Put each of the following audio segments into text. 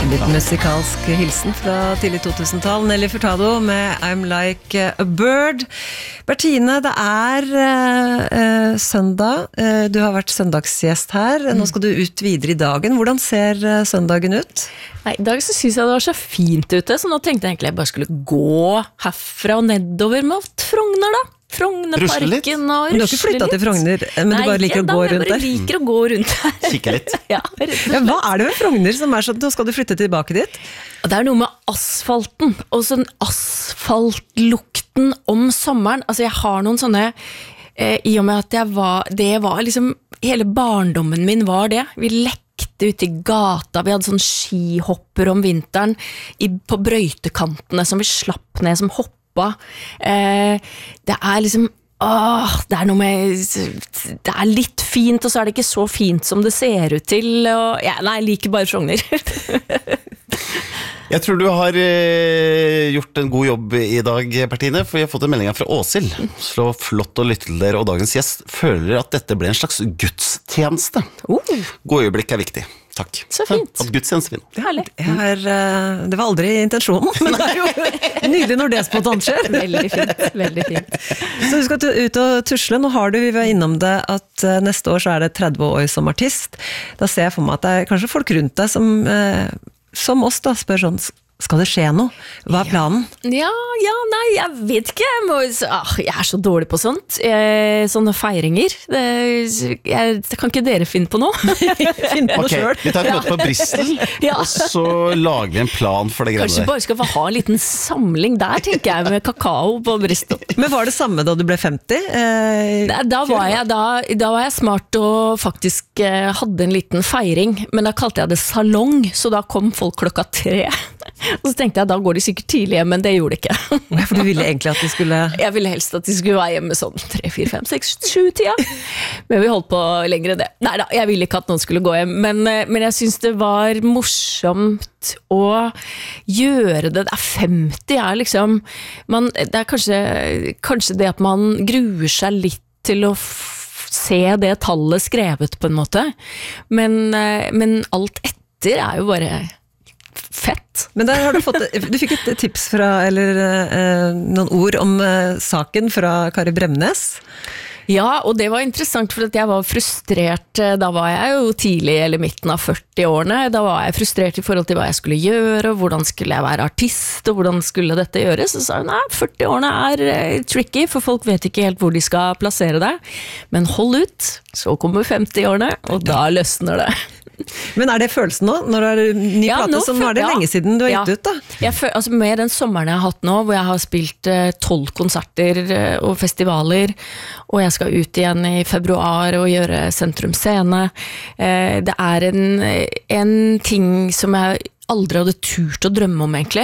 Litt musikalsk hilsen fra tidlig 2000-tall. Nelly Furtado med I'm Like a Bird. Bertine, det søndag. Du har vært søndagsgjest her. Nå skal du ut videre i dagen. Hvordan ser søndagen ut? Nei, i dag så synes jeg det var så fint ute, så nå tenkte jeg egentlig jeg bare skulle gå herfra og nedover med Frogner da. Frognerparken og rusle litt. Du har ikke flyttet til Frogner, men du bare liker å gå rundt der? Nei, jeg bare liker å gå rundt der. Kikke litt. Ja, hva det med Frogner som sånn, nå skal du flytte tilbake dit? Det noe med asfalten, og sånn asfaltlukten om sommeren. Altså jeg har noen sånne, i og med at det var liksom, hele barndommen min var det. Vi lekte ute i gata, vi hadde sånn skihopper om vinteren på brøytekantene som vi slapp ned som hoppa. Det liksom det noe med det litt fint, og så det ikke så fint som det ser ut til og, nei, jeg liker bare Frogner. Jeg tror du har gjort en god jobb i dag, Bertine, for vi har fått en melding fra Åshild. Så flott å lytte til dere, og dagens gjest føler at dette ble en slags gudstjeneste. God øyeblikk viktig. Takk. Så fint. At gudstjeneste fint. Herlig. Det var aldri intensjonen, men det jo nydelig når det spontant skjer. Veldig fint, veldig fint. Så du skal ut og tusle. Nå har vi var innom det at neste år så det 30 år som artist. Da ser jeg for meg at det kanskje folk rundt deg som oss da spør sånn, skal det skje noe? Hva planen? Ja, nei, jeg vet ikke. Jeg så dårlig på sånt. Sånne feiringer. Kan ikke dere finne på noe? Finne på noe selv. Vi tar et møte på Bristol, og så lager vi en plan for det greiene. Kanskje bare skal få ha en liten samling der, tenker jeg, med kakao på Bristol. Men var det samme da du ble 50? Da var jeg smart og faktisk hadde en liten feiring, men da kalte jeg det salong, så da kom folk 3:00. Og så tenkte jeg, da går de sikkert tidlig hjem, men det gjorde de ikke. Ja, for du ville egentlig at de skulle... Jeg ville helst at de skulle være hjemme sånn 3, 4, 5, 6, 7 tida. Men vi holdt på lenger enn det. Neida, jeg ville ikke at noen skulle gå hjem, men jeg synes det var morsomt å gjøre det. 50 liksom... Det kanskje det at man gruer seg litt til å se det tallet skrevet på en måte. Men alt etter jo bare... fett. Men der har du fikk et tips eller noen ord om saken fra Kari Bremnes. Ja, og det var interessant, for at jeg var frustrert, da var jeg jo tidlig eller midten av 40-årene, da var jeg frustrert i forhold til hva jeg skulle gjøre, og hvordan skulle jeg være artist, og hvordan skulle dette gjøres, så sa hun, nei, 40-årene tricky, for folk vet ikke helt hvor de skal plassere deg, men hold ut, så kommer 50-årene, og da løsner det. Men det følelsen nå, når det ny plate, så nå det lenge siden du har gitt ut da? Altså med den sommeren jeg har hatt nå, hvor jeg har spilt 12 konserter og festivaler, og jeg skal ut igjen i februar og gjøre Sentrum Scene. Det en ting som jeg aldri hadde turt å drømme om egentlig,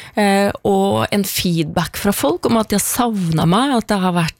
og en feedback fra folk om at de har savnet meg, at det har vært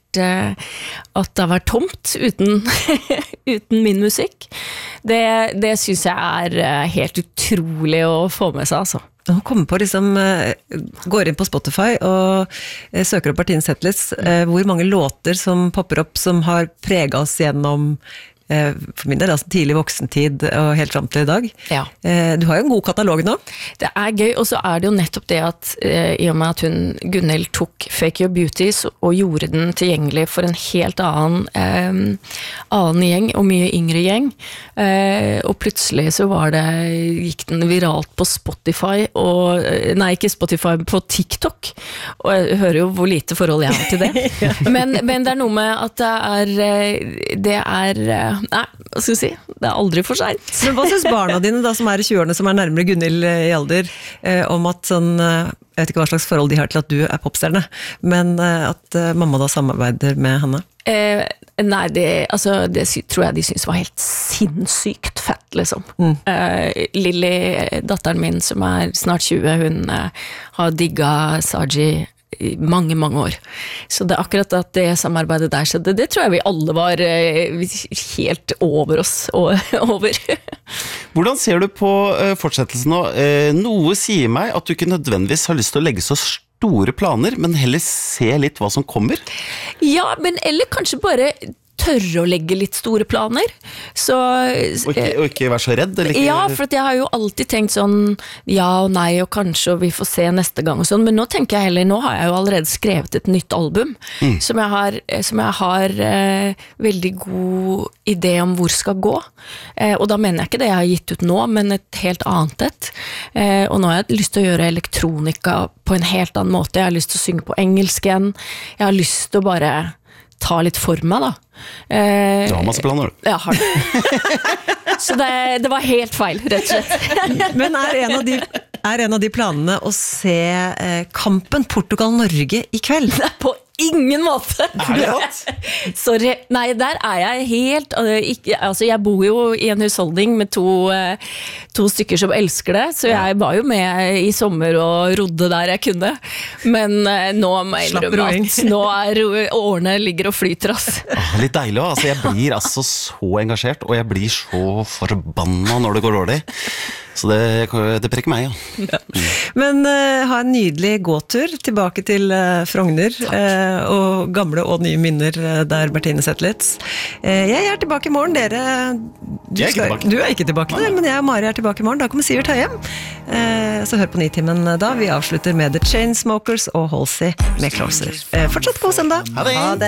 tomt uten min musikk. Det synes jeg helt utrolig å få med seg, altså. Nå kommer på går inn på Spotify og søker opp Bertine Zetlitz, hvor mange låter som popper opp som har preget oss gjennom for min del, tidlig voksentid og helt frem til i dag. Ja. Du har jo en god katalog nå. Det gøy, og så det jo nettopp det at i og med at Gunnhild tok Fake Your Beauties og gjorde den tilgjengelig for en helt annen gjeng, og mye yngre gjeng, og plutselig så gikk den viralt på Spotify, nei, ikke Spotify, på TikTok, og jeg hører jo hvor lite forhold jeg har til det. Men det noe med at det nei, hva skal jeg si? Det aldri for sent. Men hva synes barna dine da, som i 20-årene, som nærmere Gunnhild i alder, om at sånn, jeg vet ikke hva slags forhold de har til at du popstjerne, men at mamma da samarbeider med henne? Nei, det tror jeg de synes var helt sinnssykt fett, liksom. Lilly, datteren min, som snart 20, hun har digget Saji i mange, mange år. Så det akkurat at det samarbeidet der skjedde, det tror jeg vi alle var helt over oss over. Hvordan ser du på fortsettelsen nå? Noe sier meg at du ikke nødvendigvis har lyst til å legge så store planer, men heller se litt hva som kommer? Ja, men eller kanskje bare tørre å legge litt store planer. Så, og ikke være så redd? Eller ikke? Ja, for jeg har jo alltid tenkt sånn, ja og nei, og kanskje, og vi får se neste gang og sånn, men nå tenker jeg heller, nå har jeg jo allerede skrevet et nytt album, som jeg har veldig god idé om hvor skal gå, og da mener jeg ikke det jeg har gitt ut nå, men et helt annet et, og nå har jeg lyst til å gjøre elektronika på en helt annen måte, jeg har lyst til å synge på engelsk igjen, jeg har lyst til å bare ta litt for meg da. Du har masse planer. Jeg har det. Så det var helt feil, rett og slett. Men er en av de planene å se kampen Portugal-Norge i kveld? Nei, på ingen måte. Er det sant? Sorry. Nei, der er jeg helt altså jeg bor jo i en husholdning med to stykker som elsker det, så jeg var jo med i sommer og rodde der jeg kunne. Men nå må jeg innrømme at nå årene ligger og flyter, ass. Litt deilig også, altså jeg blir altså så engasjert, og jeg blir så forbanna når det går dårlig. Så det prekker meg, ja. Men ha en nydelig gåtur tilbake til Frogner, og gamle og nye minner der Bertine Zetlitz. Jeg er tilbake i morgen, dere... Du er ikke tilbake, men jeg og Mari er tilbake i morgen. Da kommer Sivert Høyem. Så hør på Nitimen da. Vi avslutter med The Chainsmokers og Halsey med Closer. Fortsatt god søndag. Ha det!